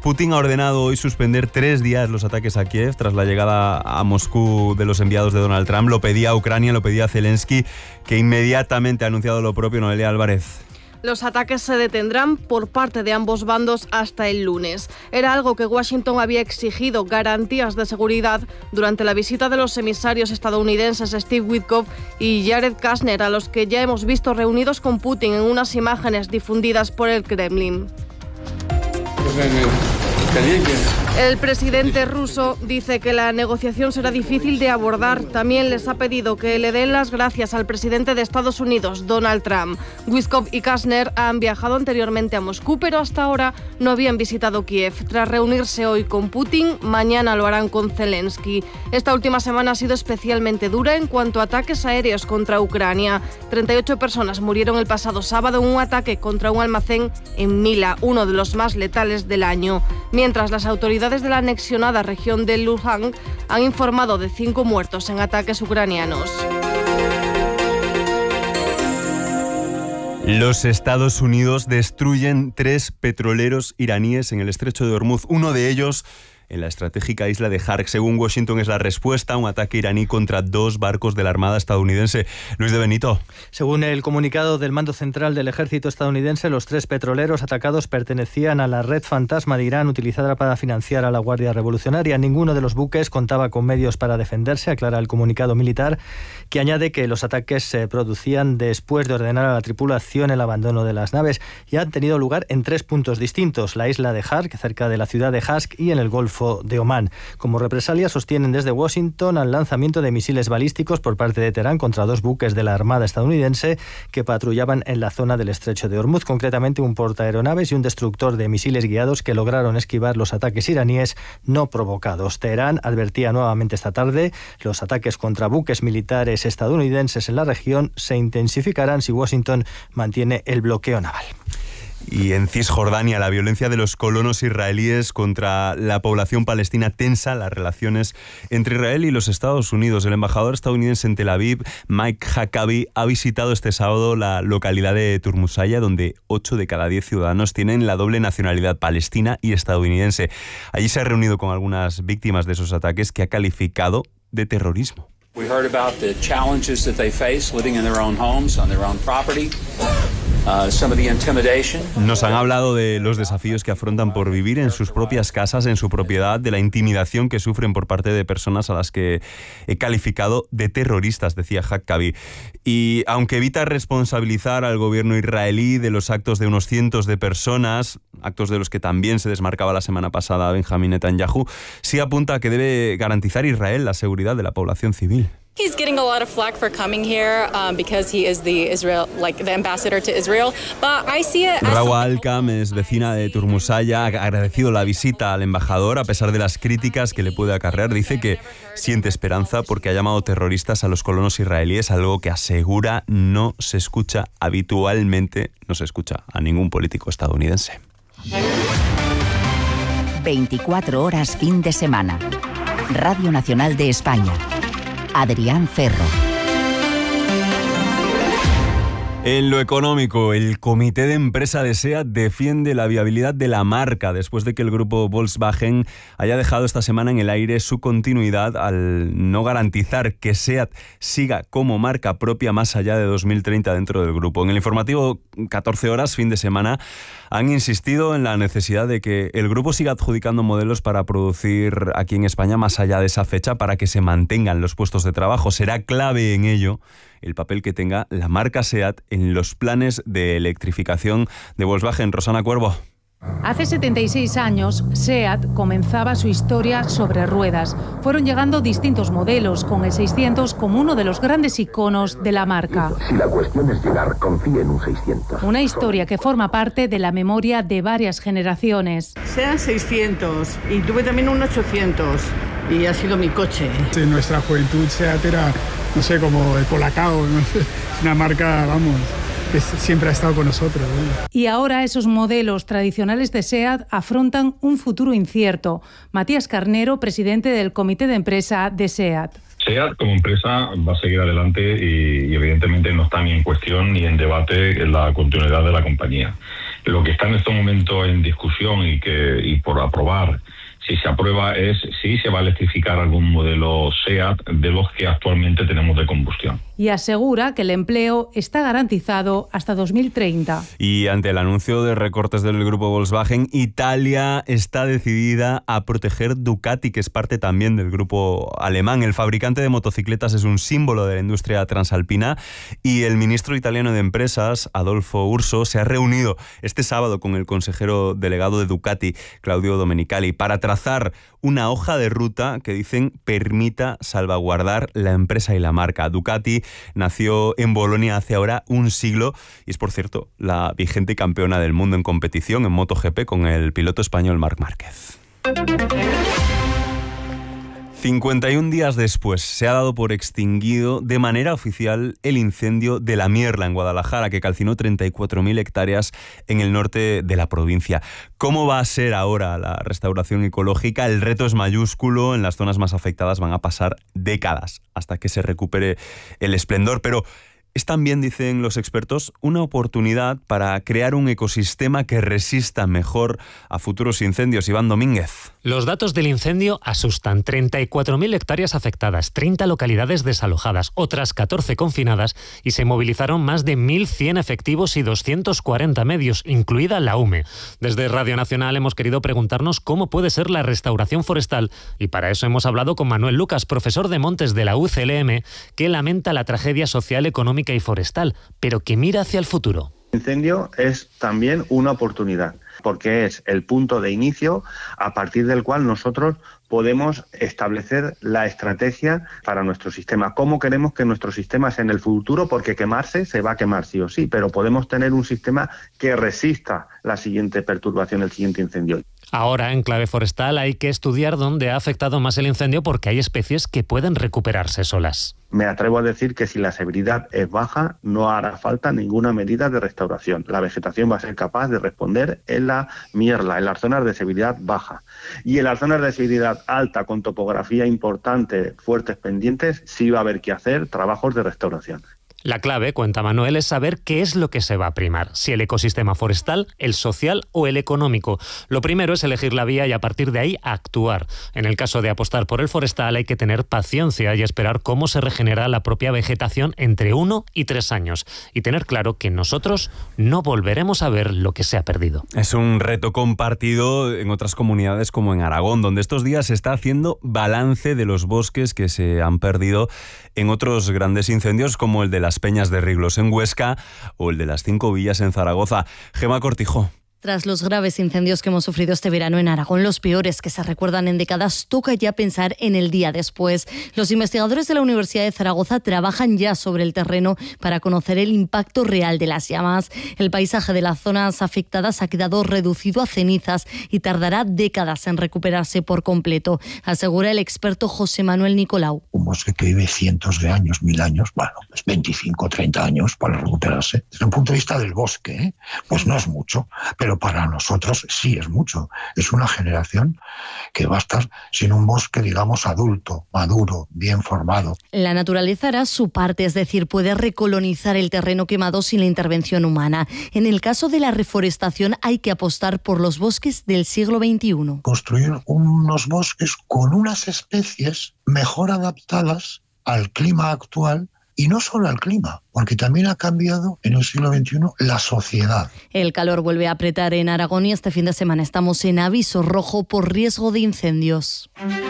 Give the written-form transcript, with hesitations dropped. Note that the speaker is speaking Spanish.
Putin ha ordenado hoy suspender 3 días los ataques a Kiev tras la llegada a Moscú de los enviados de Donald Trump. Lo pedía Ucrania, lo pedía Zelensky, que inmediatamente ha anunciado lo propio. Noelia Álvarez. Los ataques se detendrán por parte de ambos bandos hasta el lunes. Era algo que Washington había exigido, garantías de seguridad, durante la visita de los emisarios estadounidenses Steve Witkoff y Jared Kushner, a los que ya hemos visto reunidos con Putin en unas imágenes difundidas por el Kremlin. El presidente ruso dice que la negociación será difícil de abordar. También les ha pedido que le den las gracias al presidente de Estados Unidos, Donald Trump. Witkoff y Kushner han viajado anteriormente a Moscú, pero hasta ahora no habían visitado Kiev. Tras reunirse hoy con Putin, mañana lo harán con Zelensky. Esta última semana ha sido especialmente dura en cuanto a ataques aéreos contra Ucrania. 38 personas murieron el pasado sábado en un ataque contra un almacén en Mila, uno de los más letales del año. Mientras las autoridades de la anexionada región de Luhansk han informado de 5 muertos en ataques ucranianos. Los Estados Unidos destruyen 3 petroleros iraníes en el estrecho de Hormuz. Uno de ellos en la estratégica isla de Hark. Según Washington, es la respuesta a un ataque iraní contra 2 barcos de la Armada estadounidense. Luis de Benito. Según el comunicado del Mando Central del Ejército estadounidense, los 3 petroleros atacados pertenecían a la red fantasma de Irán utilizada para financiar a la Guardia Revolucionaria. Ninguno de los buques contaba con medios para defenderse, aclara el comunicado militar, que añade que los ataques se producían después de ordenar a la tripulación el abandono de las naves y han tenido lugar en 3 puntos distintos: la isla de Hark, cerca de la ciudad de Hask, y en el Golfo de Omán. Como represalia, sostienen desde Washington al lanzamiento de misiles balísticos por parte de Teherán contra 2 buques de la Armada estadounidense que patrullaban en la zona del estrecho de Hormuz, concretamente un portaaeronaves y un destructor de misiles guiados que lograron esquivar los ataques iraníes no provocados. Teherán advertía nuevamente esta tarde: los ataques contra buques militares estadounidenses en la región se intensificarán si Washington mantiene el bloqueo naval. Y en Cisjordania, la violencia de los colonos israelíes contra la población palestina tensa las relaciones entre Israel y los Estados Unidos. El embajador estadounidense en Tel Aviv, Mike Huckabee, ha visitado este sábado la localidad de Turmusaya, donde 8 de cada 10 ciudadanos tienen la doble nacionalidad palestina y estadounidense. Allí se ha reunido con algunas víctimas de esos ataques que ha calificado de terrorismo. We heard about the challenges that they face living in their own homes, on their own property. Nos han hablado de los desafíos que afrontan por vivir en sus propias casas, en su propiedad, de la intimidación que sufren por parte de personas a las que he calificado de terroristas, decía Huckabee. Y aunque evita responsabilizar al gobierno israelí de los actos de unos cientos de personas, actos de los que también se desmarcaba la semana pasada Benjamin Netanyahu, sí apunta a que debe garantizar Israel la seguridad de la población civil. He's getting a lot of flack for coming here because he is the ambassador to Israel. But I see it as Rawa Alkam es vecina de Turmusaya, ha agradecido la visita al embajador a pesar de las críticas que le puede acarrear. Dice que siente esperanza porque ha llamado terroristas a los colonos israelíes, algo que asegura no se escucha habitualmente, no se escucha a ningún político estadounidense. 24 horas fin de semana. Radio Nacional de España. Adrián Ferro. En lo económico, el comité de empresa de SEAT defiende la viabilidad de la marca después de que el grupo Volkswagen haya dejado esta semana en el aire su continuidad al no garantizar que SEAT siga como marca propia más allá de 2030 dentro del grupo. En el informativo 14 horas, fin de semana, han insistido en la necesidad de que el grupo siga adjudicando modelos para producir aquí en España más allá de esa fecha para que se mantengan los puestos de trabajo. Será clave en ello el papel que tenga la marca SEAT en los planes de electrificación de Volkswagen. Rosana Cuervo. Hace 76 años, SEAT comenzaba su historia sobre ruedas. Fueron llegando distintos modelos, con el 600 como uno de los grandes iconos de la marca. Si la cuestión es llegar, confíe en un 600. Una historia que forma parte de la memoria de varias generaciones. SEAT 600 y tuve también un 800 y ha sido mi coche. En nuestra juventud SEAT era, no sé, como el Colacao, no sé, una marca, vamos, que siempre ha estado con nosotros, ¿no? Y ahora esos modelos tradicionales de SEAT afrontan un futuro incierto. Matías Carnero, presidente del comité de empresa de SEAT. SEAT como empresa va a seguir adelante y evidentemente no está ni en cuestión ni en debate la continuidad de la compañía. Lo que está en este momento en discusión y por aprobar, si se aprueba, es si se va a electrificar algún modelo SEAT de los que actualmente tenemos de combustión. Y asegura que el empleo está garantizado hasta 2030. Y ante el anuncio de recortes del grupo Volkswagen, Italia está decidida a proteger Ducati, que es parte también del grupo alemán. El fabricante de motocicletas es un símbolo de la industria transalpina y el ministro italiano de Empresas, Adolfo Urso, se ha reunido este sábado con el consejero delegado de Ducati, Claudio Domenicali, para trazar una hoja de ruta que dicen permita salvaguardar la empresa y la marca. Ducati nació en Bolonia hace ahora un siglo y es, por cierto, la vigente campeona del mundo en competición en MotoGP con el piloto español Marc Márquez. 51 días después se ha dado por extinguido de manera oficial el incendio de La Mierla en Guadalajara, que calcinó 34.000 hectáreas en el norte de la provincia. ¿Cómo va a ser ahora la restauración ecológica? El reto es mayúsculo. En las zonas más afectadas van a pasar décadas hasta que se recupere el esplendor, pero es también, dicen los expertos, una oportunidad para crear un ecosistema que resista mejor a futuros incendios. Iván Domínguez. Los datos del incendio asustan. 34.000 hectáreas afectadas, 30 localidades desalojadas, otras 14 confinadas y se movilizaron más de 1.100 efectivos y 240 medios, incluida la UME. Desde Radio Nacional hemos querido preguntarnos cómo puede ser la restauración forestal y para eso hemos hablado con Manuel Lucas, profesor de montes de la UCLM, que lamenta la tragedia social, económica y forestal, pero que mira hacia el futuro. El incendio es también una oportunidad, porque es el punto de inicio a partir del cual nosotros podemos establecer la estrategia para nuestro sistema. ¿Cómo queremos que nuestro sistema sea en el futuro? Porque quemarse se va a quemar sí o sí, pero podemos tener un sistema que resista la siguiente perturbación, el siguiente incendio. Ahora, en clave forestal, hay que estudiar dónde ha afectado más el incendio porque hay especies que pueden recuperarse solas. Me atrevo a decir que si la severidad es baja, no hará falta ninguna medida de restauración. La vegetación va a ser capaz de responder en la Mierla, en las zonas de severidad baja. Y en las zonas de severidad alta, con topografía importante, fuertes pendientes, sí va a haber que hacer trabajos de restauración. La clave, cuenta Manuel, es saber qué es lo que se va a primar, si el ecosistema forestal, el social o el económico. Lo primero es elegir la vía y a partir de ahí actuar. En el caso de apostar por el forestal hay que tener paciencia y esperar cómo se regenera la propia vegetación entre 1 y 3 años y tener claro que nosotros no volveremos a ver lo que se ha perdido. Es un reto compartido en otras comunidades como en Aragón, donde estos días se está haciendo balance de los bosques que se han perdido en otros grandes incendios como el de las Peñas de Riglos en Huesca o el de las 5 villas en Zaragoza. Gemma Cortijo. Tras los graves incendios que hemos sufrido este verano en Aragón, los peores que se recuerdan en décadas, toca ya pensar en el día después. Los investigadores de la Universidad de Zaragoza trabajan ya sobre el terreno para conocer el impacto real de las llamas. El paisaje de las zonas afectadas ha quedado reducido a cenizas y tardará décadas en recuperarse por completo, asegura el experto José Manuel Nicolau. Un bosque que vive cientos de años, 1000 años, bueno, pues 25, 30 años para recuperarse. Desde un punto de vista del bosque, pues no es mucho, pero para nosotros sí es mucho. Es una generación que va a estar sin un bosque, digamos, adulto, maduro, bien formado. La naturaleza hará su parte, es decir, puede recolonizar el terreno quemado sin la intervención humana. En el caso de la reforestación hay que apostar por los bosques del siglo XXI. Construir unos bosques con unas especies mejor adaptadas al clima actual. Y no solo al clima, porque también ha cambiado en el siglo XXI la sociedad. El calor vuelve a apretar en Aragón y este fin de semana estamos en aviso rojo por riesgo de incendios.